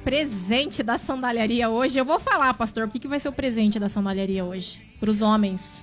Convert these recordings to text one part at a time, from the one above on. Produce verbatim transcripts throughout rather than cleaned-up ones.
presente da sandaliaria hoje. Eu vou falar, pastor, o que, que vai ser o presente da sandaliaria hoje? Para os homens.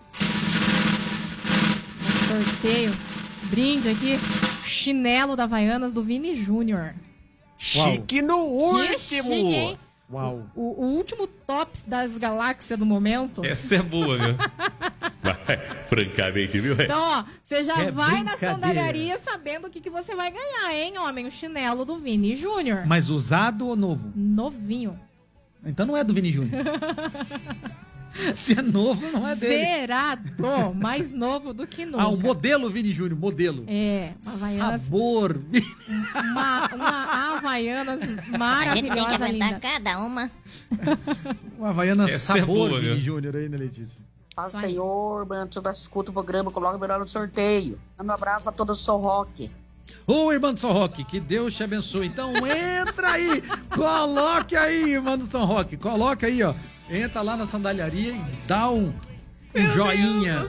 Sorteio. Brinde aqui. Chinelo da Havaianas do Vini Júnior. Chique no último! Chique, hein? Uau. O, o último top das galáxias do momento. Essa é boa, viu? Francamente, viu? Então, ó, você já É vai na brincadeira. sandaliaria sabendo o que, que você vai ganhar, hein, homem? O chinelo do Vini Júnior. Mas usado ou novo? Novinho. Então não é do Vini Júnior. Se é novo, não é dele. Zerado. Mais novo do que nunca. Ah, o modelo Vini Júnior, modelo. É, Havaianas, Sabor. uma, uma Havaianas A gente tem que maravilhosa, aguentar linda. cada uma. Uma Havaiana Essa é sabor boa, Vini viu? Júnior aí, né, Letícia? Fala, Isso aí. senhor, mano, tu escuta o programa, coloca melhor no sorteio. Manda um abraço pra todo o Sou Rock. Ô, irmão do São Roque, que Deus te abençoe. Então entra aí, coloque aí, irmão do São Roque, coloque aí, ó. Entra lá na sandaliaria e dá um, um joinha.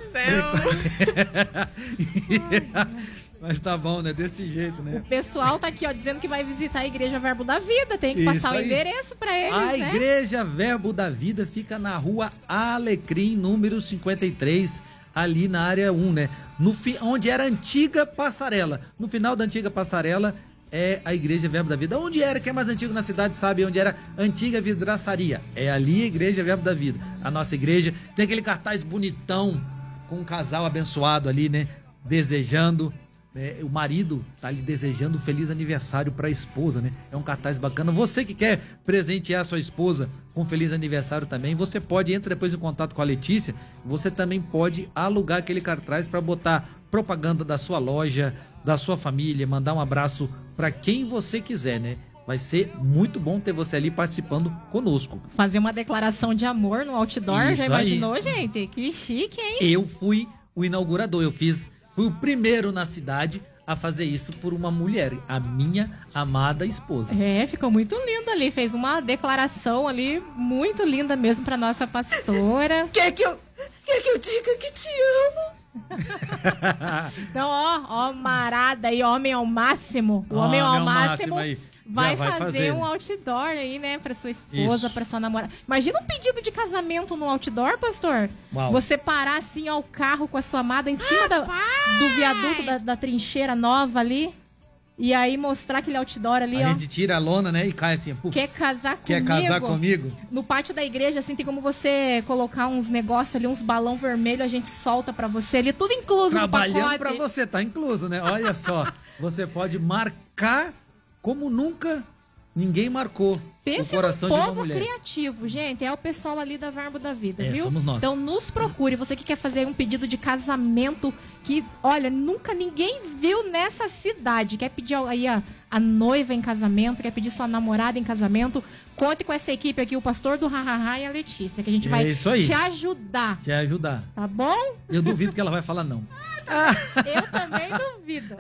Mas tá bom, né? Desse jeito, né? O pessoal tá aqui, ó, dizendo que vai visitar a Igreja Verbo da Vida. Tem que Isso passar o aí. endereço pra eles, A né? Igreja Verbo da Vida fica na rua Alecrim, número cinquenta e três, ali na área um, né? No fi... Onde era a antiga passarela. No final da antiga passarela é a Igreja Verbo da Vida. Onde era, quem é mais antigo na cidade sabe, onde era a antiga vidraçaria. É ali a Igreja Verbo da Vida. A nossa igreja tem aquele cartaz bonitão, com um casal abençoado ali, né? Desejando... É, o marido tá ali desejando um feliz aniversário para a esposa, né? É um cartaz bacana. Você que quer presentear sua esposa com um feliz aniversário também, você pode entrar depois em contato com a Letícia. Você também pode alugar aquele cartaz para botar propaganda da sua loja, da sua família, mandar um abraço para quem você quiser, né? Vai ser muito bom ter você ali participando conosco. Fazer uma declaração de amor no outdoor, Isso já aí. imaginou, gente? Que chique, hein? Eu fui o inaugurador, eu fiz, fui o primeiro na cidade a fazer isso por uma mulher, a minha amada esposa. É, ficou muito lindo ali. Fez uma declaração ali muito linda mesmo pra nossa pastora. Quer que eu, quer que eu diga que te amo? Então, ó, ó, marada aí, homem ao máximo. O homem Homem ao ao máximo, máximo aí. vai, Já vai fazer, fazer, um né? outdoor aí, né, pra sua esposa, Isso. pra sua namorada. Imagina um pedido de casamento no outdoor, pastor. Uau. Você parar assim, ó, o carro com a sua amada em cima da- do viaduto da, da trincheira nova ali. E aí mostrar aquele outdoor ali, A ó. gente tira a lona, né, e cai assim, puf, Quer casar quer comigo? casar comigo? No pátio da igreja, assim, tem como você colocar uns negócios ali, uns balão vermelho, a gente solta pra você ali, tudo incluso Trabalhando no pacote. pra você, tá incluso, né? Olha só, você pode marcar como nunca ninguém marcou Pense o coração no de uma povo mulher. criativo, gente. É o pessoal ali da Verbo da Vida, É, viu? somos nós. Então nos procure. Você que quer fazer um pedido de casamento que, olha, nunca ninguém viu nessa cidade. Quer pedir aí a, a noiva em casamento, quer pedir sua namorada em casamento. Conte com essa equipe aqui, o pastor do Hahaha e a Letícia, que a gente É vai isso aí. te ajudar, Te ajudar. tá bom? Eu duvido que ela vai falar não. Eu também duvido.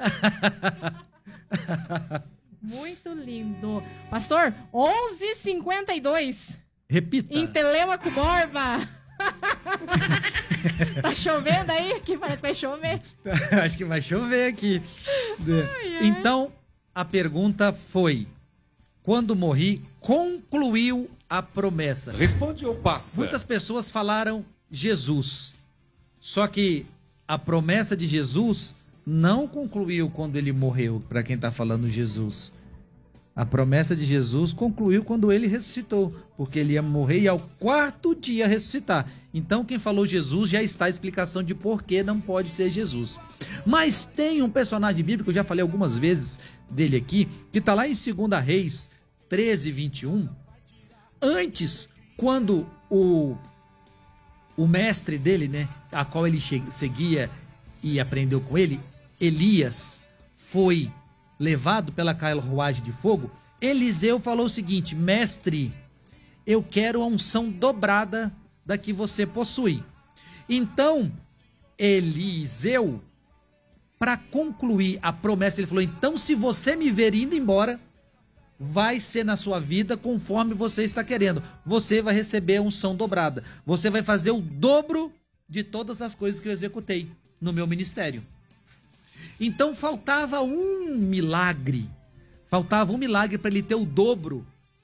Muito lindo. Pastor, onze e cinquenta e dois. Repita. Em Telêmaco Borba. Tá chovendo aí? Que parece que vai chover. Acho que vai chover aqui. Então, a pergunta foi: quando morri, concluiu a promessa. Responde ou passa? Muitas pessoas falaram Jesus. Só que a promessa de Jesus não concluiu quando ele morreu, para quem está falando Jesus. A promessa de Jesus concluiu quando ele ressuscitou, porque ele ia morrer e ao quarto dia ressuscitar. Então quem falou Jesus já está a explicação de por que não pode ser Jesus. Mas tem um personagem bíblico, eu já falei algumas vezes dele aqui, que está lá em segunda Reis treze, vinte e um. Antes, quando o, o mestre dele, né, a qual ele che- seguia e aprendeu com ele, Elias, foi levado pela carruagem de fogo, Eliseu falou o seguinte: mestre, eu quero a unção dobrada da que você possui. Então, Eliseu, para concluir a promessa, ele falou: então, se você me ver indo embora, vai ser na sua vida conforme você está querendo. Você vai receber a unção dobrada. Você vai fazer o dobro de todas as coisas que eu executei no meu ministério. Então faltava um milagre. Faltava um milagre para ele ter o dobro